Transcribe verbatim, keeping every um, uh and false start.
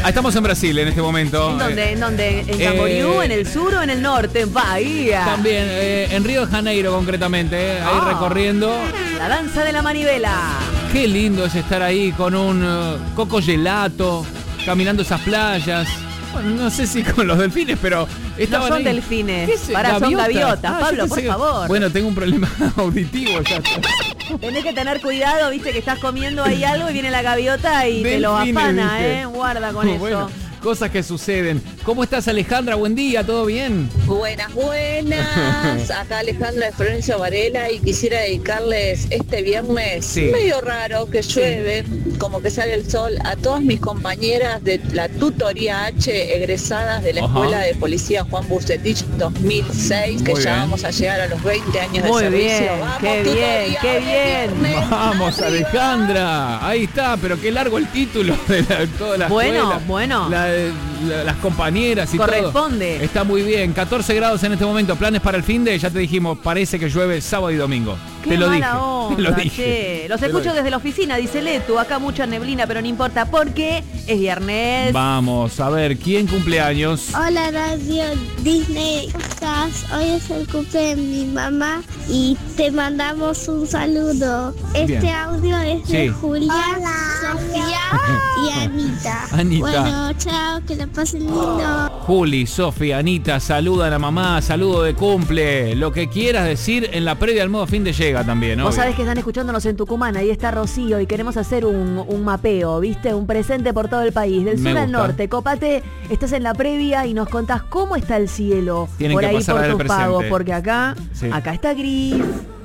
Ah, estamos en Brasil en este momento. ¿En dónde? ¿En dónde? ¿En Camboriú? Eh, ¿En el sur o en el norte? En Bahía. También, eh, en Río de Janeiro concretamente, eh, ahí Ah. recorriendo. La danza de la manivela. Qué lindo es estar ahí con un uh, coco gelato, caminando esas playas. Bueno, no sé si con los delfines, pero estaban No son ahí. delfines. ¿Qué es? Para, son gaviotas. Ah, yo Pablo, pensé por que- favor. Bueno, tengo un problema auditivo ya. Tenés que tener cuidado, viste que estás comiendo ahí algo y viene la gaviota y te lo Delfines, afana, dije. ¿eh? Guarda con Bueno, eso. cosas que suceden. ¿Cómo estás, Alejandra? Buen día, ¿todo bien? Buenas, buenas. Acá Alejandra de Florencio Varela y quisiera dedicarles este viernes Sí. medio raro que llueve, como que sale el sol, a todas mis compañeras de la tutoría H egresadas de la Ajá. Escuela de Policía Juan Bucetich dos mil seis, que Muy ya bien. vamos a llegar a los veinte años de Muy servicio. bien, Vamos, qué tutoría, bien, qué hoy es bien. viernes. Vamos, Arriba. Alejandra. Ahí está, pero qué largo el título de la, toda la Bueno, escuela. bueno. La- la- las compañeras y Corresponde. todo. Está muy bien. catorce grados en este momento. Planes para el fin de, ya te dijimos, parece que llueve sábado y domingo. Qué te lo mala dije. onda, te lo dije. che. Los Te lo escucho dije. desde la oficina, dice Letu. Acá mucha neblina, pero no importa porque es viernes. Vamos a ver, ¿quién cumpleaños? Hola Radio Disney, ¿cómo estás? Hoy es el cumple de mi mamá y te mandamos un saludo. Este Bien. audio es de Sí. Julia, Sofía y Anita. Anita. Bueno, chao, que la pasen lindo. Juli, Sofía, Anita, saludan a mamá, saludo de cumple. Lo que quieras decir en la previa al modo fin de llega también, ¿no? Vos sabés que están escuchándonos en Tucumán, ahí está Rocío y queremos hacer un, un mapeo, ¿viste? Un presente por todo el país, del Me sur al gusta. norte. Copate, estás en la previa y nos contás cómo está el cielo Tienen por que ahí pasar por a ver tus el pagos, presente. porque acá, Sí. acá está gris.